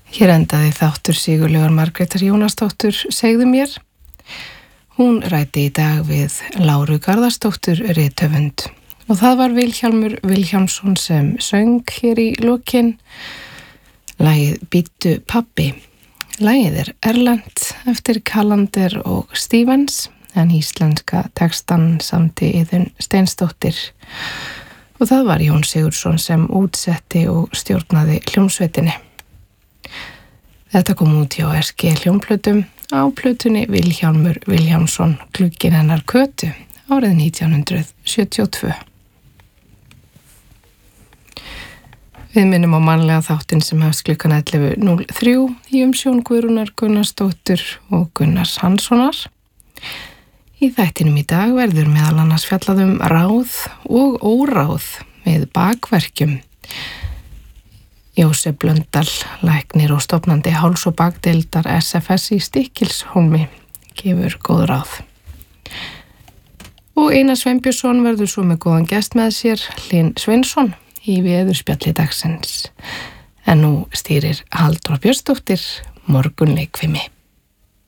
Hér endaði þáttur Sigurlaugar Margrétar Jónasdóttur Segðu mér. Hún ræddi í dag við Láru Garðarsdóttur rithöfund og það var Vilhjálmur Vilhjálmsson sem söng hér í lokin lagið Bíddu pabbi. Lagið erlent eftir Callander og Stevens en íslenska textan samdi Iðunn Steinsdóttir og það var Jón Sigurðsson sem útsetti og stjórnaði hljómsveitinni. Þetta kom út hjá SG hljómplötum á plötunni Vilhjálmur Vilhjálmsson Glugginn hennar Kötu árið 1972. Við minnum á mannlega þáttinn sem hefst klukkan 11:03 í umsjón Guðrúnar Gunnarsdóttur og Gunnars Hanssonar. Í þættinum í dag verður meðal annars fjallað ráð og óráð með bakverkjum. Jósef Blöndal, læknir og stofnandi háls- og bakdeildar SFS í Stykkishólmi, gefur góð ráð. Og Einar Sveinbjörnsson verður svo með góðan gest með sér, Hlyn Sveinsson, í veðurspjalli dagsins. En nú stýrir Halldóra Björnsdóttir morgunleikfimi.